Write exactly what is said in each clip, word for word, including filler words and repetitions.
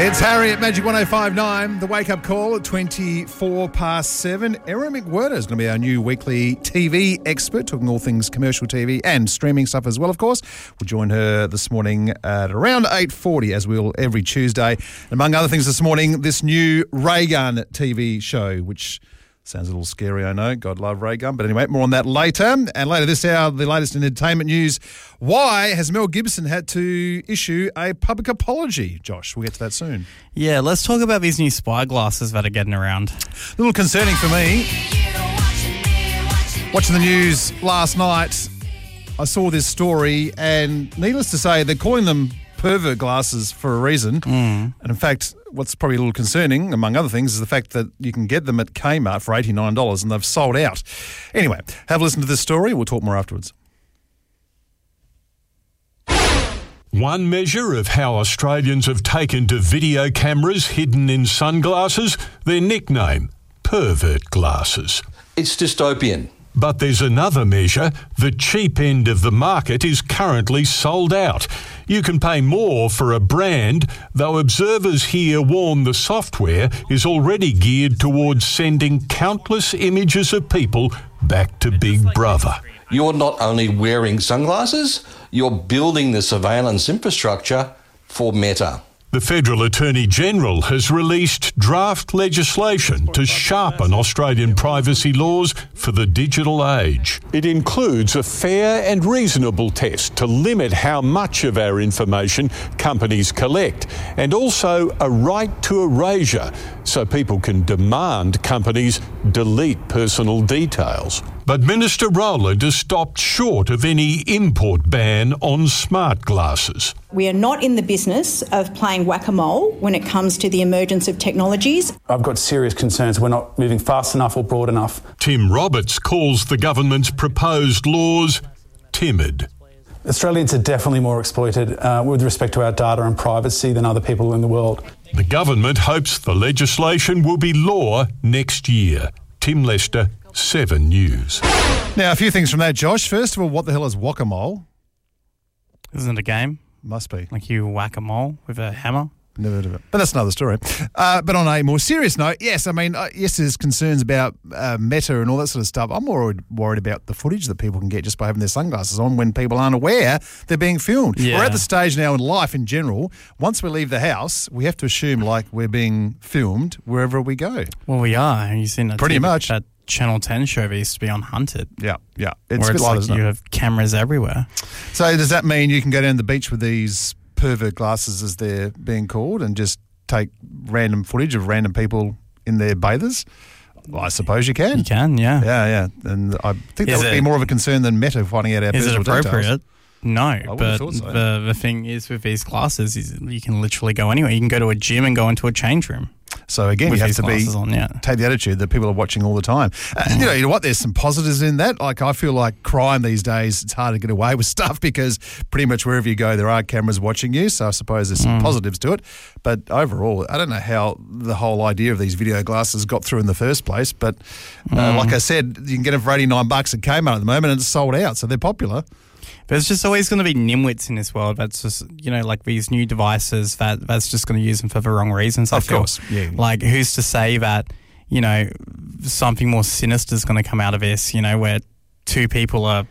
It's Harry at Magic one oh five point nine. The wake-up call at twenty-four past seven. Erin McWhirter is going to be our new weekly T V expert, talking all things commercial T V and streaming stuff as well, of course. We'll join her this morning at around eight forty, as we will every Tuesday. Among other things this morning, this new Ray Gun T V show, which sounds a little scary, I know. God love Ray Gun. But anyway, more on that later. And later this hour, the latest in entertainment news. Why has Mel Gibson had to issue a public apology? Josh, we'll get to that soon. Yeah, let's talk about these new spy glasses that are getting around. A little concerning for me. Watching the news last night, I saw this story, and needless to say, they're calling them pervert glasses for a reason. Mm. And in fact, what's probably a little concerning, among other things, is the fact that you can get them at Kmart for eighty-nine dollars and they've sold out. Anyway, have a listen to this story. We'll talk more afterwards. One measure of how Australians have taken to video cameras hidden in sunglasses, their nickname, pervert glasses. It's dystopian. But there's another measure. The cheap end of the market is currently sold out. You can pay more for a brand, though observers here warn the software is already geared towards sending countless images of people back to Big Brother. You're not only wearing sunglasses, you're building the surveillance infrastructure for Meta. The Federal Attorney-General has released draft legislation to sharpen Australian privacy laws for the digital age. It includes a fair and reasonable test to limit how much of our information companies collect, and also a right to erasure so people can demand companies delete personal details. But Minister Rowland has stopped short of any import ban on smart glasses. We are not in the business of playing whack-a-mole when it comes to the emergence of technologies. I've got serious concerns we're not moving fast enough or broad enough. Tim Roberts calls the government's proposed laws timid. Australians are definitely more exploited uh, with respect to our data and privacy than other people in the world. The government hopes the legislation will be law next year. Tim Lester, Seven News. Now, a few things from that, Josh. First of all, what the hell is whack-a-mole? Isn't it a game? Must be. Like you whack a mole with a hammer? Never heard of it. But that's another story. Uh, but on a more serious note, yes, I mean, uh, yes, there's concerns about uh, Meta and all that sort of stuff. I'm more worried about the footage that people can get just by having their sunglasses on when people aren't aware they're being filmed. Yeah. We're at the stage now in life in general, once we leave the house, we have to assume like we're being filmed wherever we go. Well, we are. You've seen that Pretty T V, much. That Channel ten show that used to be on Hunted. Yeah, yeah. It's where it's like, like you have cameras everywhere. So does that mean you can go down the beach with these pervert glasses, as they're being called, and just take random footage of random people in their bathers? Well, I suppose you can. You can, yeah. Yeah, yeah. And I think Is that would it- be more of a concern than Meta finding out our Is it personal appropriate? details. No, would've but thought so. the the thing is with these glasses is you can literally go anywhere. You can go to a gym and go into a change room. So again, With you have these to be glasses on, yeah. take the attitude that people are watching all the time. Uh, Mm. you know, you know what? There's some positives in that. Like I feel like crime these days, it's hard to get away with stuff because pretty much wherever you go, there are cameras watching you. So I suppose there's some Mm. positives to it. But overall, I don't know how the whole idea of these video glasses got through in the first place. But uh, Mm. like I said, you can get them for eighty-nine bucks at Kmart at the moment, and it's sold out. So they're popular. But it's just always going to be nimwits in this world. That's just, you know, like these new devices that that's just going to use them for the wrong reasons. I Of feel. course, yeah. Like, who's to say that, you know, something more sinister is going to come out of this, you know, where two people are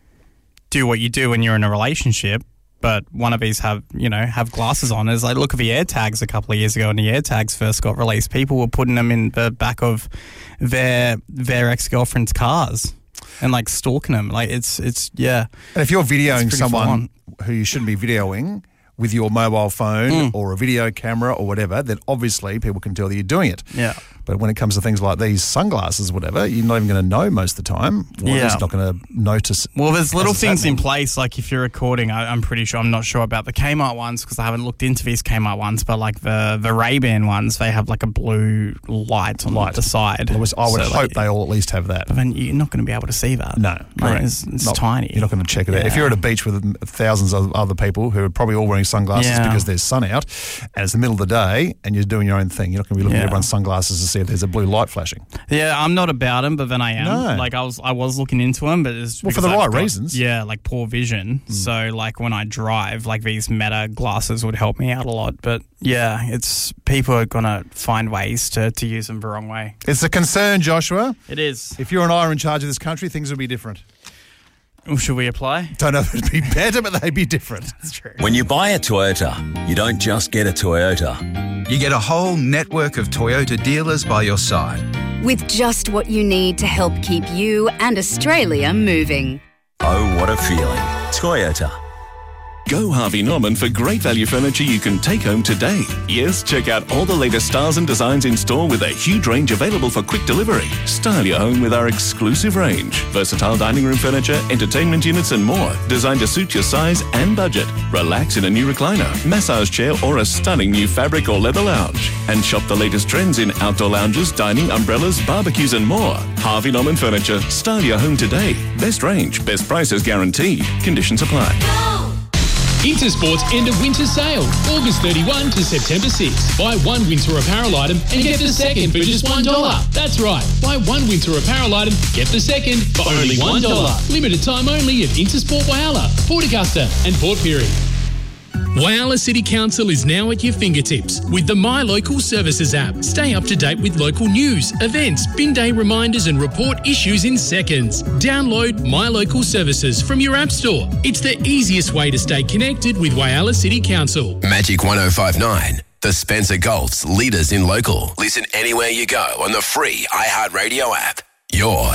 do what you do when you're in a relationship, but one of these have, you know, have glasses on. It's like, look at the AirTags a couple of years ago when the AirTags first got released. People were putting them in the back of their their ex-girlfriend's cars and like stalking them. Like it's, it's, yeah. And if you're videoing It's pretty full someone on. who you shouldn't be videoing with your mobile phone Mm. or a video camera or whatever, then obviously people can tell that you're doing it. Yeah. But when it comes to things like these sunglasses, whatever, you're not even going to know most of the time. Well, Yeah. It's not going to notice. Well, there's little as it's things in happening. place, like if you're recording, I, I'm pretty sure, I'm not sure about the Kmart ones because I haven't looked into these Kmart ones, but like the, the Ray-Ban ones, they have like a blue light on Light. the side. I would So, hope like, they all at least have that. But then you're not going to be able to see that. No, Like, correct. it's it's Not- tiny. You're not going to check it out. If Yeah. you're at a beach with thousands of other people who are probably all wearing sunglasses Yeah. because there's sun out, and it's the middle of the day, and you're doing your own thing, you're not going to be looking Yeah. at everyone's sunglasses to see see if there's a blue light flashing. Yeah, I'm not about them, but then I am. No. Like I was, I was looking into them, but it's Well, for because the I've right got- reasons. Yeah, like poor vision. Mm. So like when I drive, like these Meta glasses would help me out a lot. But yeah, it's people are gonna find ways to to use them the wrong way. It's a concern, Joshua. It is. If you and I are in charge of this country, things would be different. Well, should we apply? Don't know if it'd be better, but they'd be different. That's true. When you buy a Toyota, you don't just get a Toyota. You get a whole network of Toyota dealers by your side. With just what you need to help keep you and Australia moving. Oh, what a feeling. Toyota. Go Harvey Norman for great value furniture you can take home today. Yes, check out all the latest styles and designs in store with a huge range available for quick delivery. Style your home with our exclusive range. Versatile dining room furniture, entertainment units and more. Designed to suit your size and budget. Relax in a new recliner, massage chair or a stunning new fabric or leather lounge. And shop the latest trends in outdoor lounges, dining, umbrellas, barbecues and more. Harvey Norman Furniture. Style your home today. Best range, best prices guaranteed. Conditions apply. Intersport's end of winter sale, August thirty-first to September sixth. Buy one winter apparel item and get the second for just one dollar. That's right, buy one winter apparel item, get the second for only one dollar. Limited time only at Intersport Whyalla, Port Augusta and Port Pirie. Whyalla City Council is now at your fingertips with the My Local Services app. Stay up to date with local news, events, bin day reminders and report issues in seconds. Download My Local Services from your app store. It's the easiest way to stay connected with Whyalla City Council. Magic one oh five nine, the Spencer Gulf's leaders in local. Listen anywhere you go on the free iHeartRadio app. Your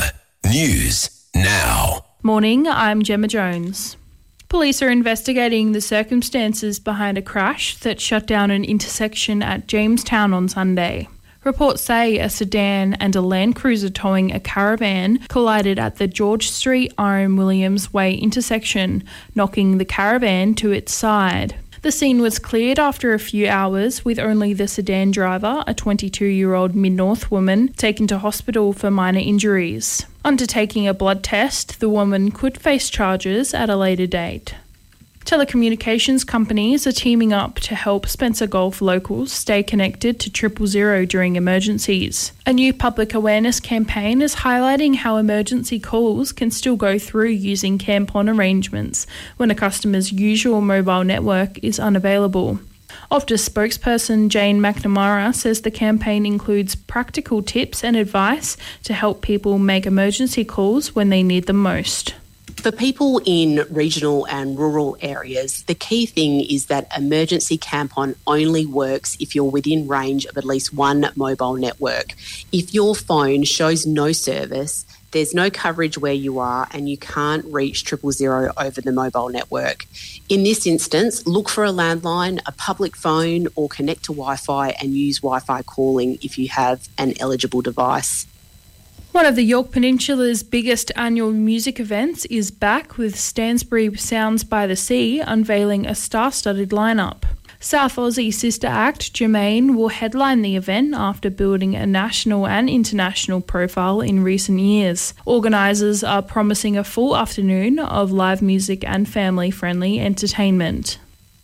news now. Morning, I'm Gemma Jones. Police are investigating the circumstances behind a crash that shut down an intersection at Jamestown on Sunday. Reports say a sedan and a Land Cruiser towing a caravan collided at the George Street Iron Williams Way intersection, knocking the caravan to its side. The scene was cleared after a few hours, with only the sedan driver, a twenty-two-year-old Mid-North woman, taken to hospital for minor injuries. Undertaking a blood test, the woman could face charges at a later date. Telecommunications companies are teaming up to help Spencer Gulf locals stay connected to triple zero during emergencies. A new public awareness campaign is highlighting how emergency calls can still go through using CAMPON arrangements when a customer's usual mobile network is unavailable. Optus spokesperson Jane McNamara says the campaign includes practical tips and advice to help people make emergency calls when they need them most. For people in regional and rural areas, the key thing is that emergency CAMPON only works if you're within range of at least one mobile network. If your phone shows no service, there's no coverage where you are and you can't reach triple zero over the mobile network. In this instance, look for a landline, a public phone, or connect to Wi-Fi and use Wi-Fi calling if you have an eligible device. One of the Yorke Peninsula's biggest annual music events is back, with Stansbury Sounds by the Sea unveiling a star-studded lineup. South Aussie sister act Jermaine will headline the event after building a national and international profile in recent years. Organisers are promising a full afternoon of live music and family-friendly entertainment.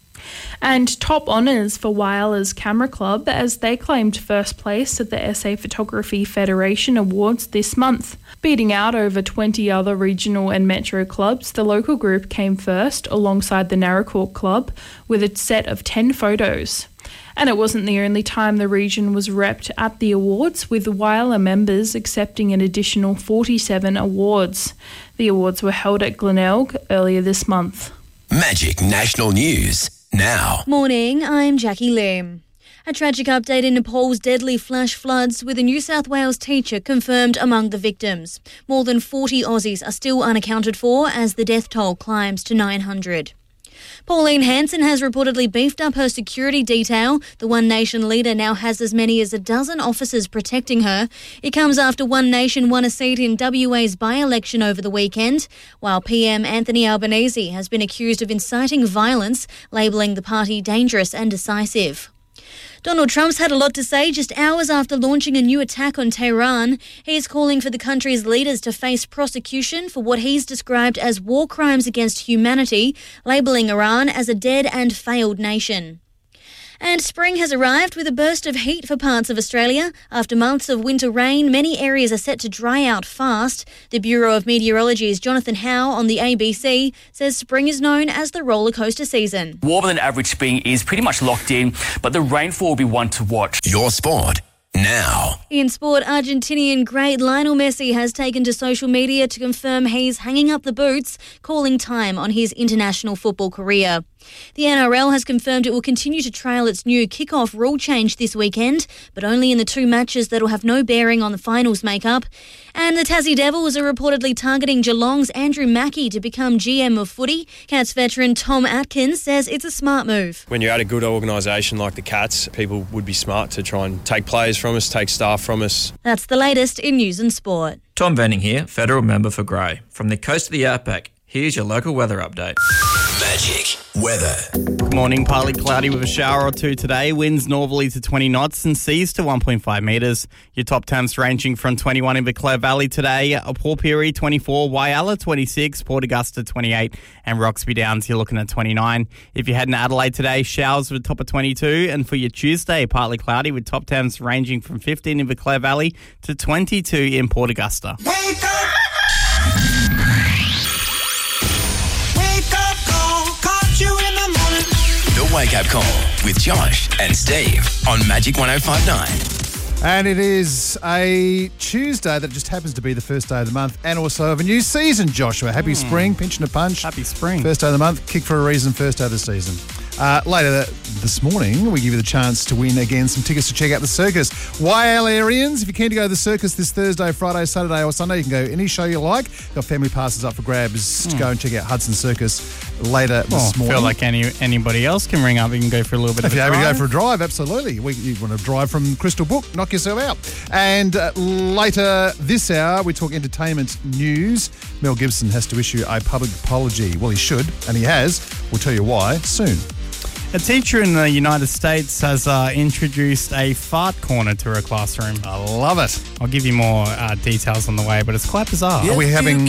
And top honours for Whyalla's Camera Club as they claimed first place at the S A Photography Federation Awards this month. Beating out over twenty other regional and metro clubs, the local group came first alongside the Naracoorte Club with a set of ten photos. And it wasn't the only time the region was repped at the awards, with Whyalla members accepting an additional forty-seven awards. The awards were held at Glenelg earlier this month. Magic National News now. Morning, I'm Jackie Lim. A tragic update in Nepal's deadly flash floods, with a New South Wales teacher confirmed among the victims. More than forty Aussies are still unaccounted for as the death toll climbs to nine hundred. Pauline Hanson has reportedly beefed up her security detail. The One Nation leader now has as many as a dozen officers protecting her. It comes after One Nation won a seat in W A's by-election over the weekend, while P M Anthony Albanese has been accused of inciting violence, labelling the party dangerous and decisive. Donald Trump's had a lot to say just hours after launching a new attack on Tehran. He is calling for the country's leaders to face prosecution for what he's described as war crimes against humanity, labelling Iran as a dead and failed nation. And spring has arrived with a burst of heat for parts of Australia. After months of winter rain, many areas are set to dry out fast. The Bureau of Meteorology's Jonathan Howe on the A B C says spring is known as the roller coaster season. Warmer than average spring is pretty much locked in, but the rainfall will be one to watch. Your sport now. In sport, Argentinian great Lionel Messi has taken to social media to confirm he's hanging up the boots, calling time on his international football career. The N R L has confirmed it will continue to trial its new kick-off rule change this weekend, but only in the two matches that will have no bearing on the finals makeup. And the Tassie Devils are reportedly targeting Geelong's Andrew Mackie to become G M of footy. Cats veteran Tom Atkins says it's a smart move. When you're at a good organisation like the Cats, people would be smart to try and take players from us, take staff from us. That's the latest in news and sport. Tom Venning here, federal member for Grey. From the coast to the outback, here's your local weather update. Magic weather. Good morning. Partly cloudy with a shower or two today. Winds northerly to twenty knots and seas to one point five metres. Your top temps ranging from twenty-one in Viclair Valley today. Port Pirie twenty-four, Whyalla twenty-six, Port Augusta twenty-eight, and Roxby Downs you're looking at twenty-nine. If you're heading to Adelaide today, showers with a top of twenty-two. And for your Tuesday, partly cloudy with top temps ranging from fifteen in Viclair Valley to twenty-two in Port Augusta. Wake up! The Wake Up Call with Josh and Steve on Magic one oh five point nine. And it is a Tuesday that just happens to be the first day of the month and also of a new season, Joshua. Happy mm. spring, pinching a punch. Happy spring. First day of the month, kick for a reason, first day of the season. Uh, later this morning, we give you the chance to win again some tickets to check out the circus. Y L Arians, if you're keen to go to the circus this Thursday, Friday, Saturday or Sunday, you can go any show you like. Got family passes up for grabs mm. to go and check out Hudson Circus later well, this morning. I feel like any anybody else can ring up. You can go for a little bit if of a drive. If you're drive. happy to go for a drive, absolutely. We, you want to drive from Crystal Brook, knock yourself out. And uh, later this hour, we talk entertainment news. Mel Gibson has to issue a public apology. Well, he should, and he has. We'll tell you why soon. A teacher in the United States has uh, introduced a fart corner to her classroom. I love it. I'll give you more uh, details on the way, but it's quite bizarre. Are we having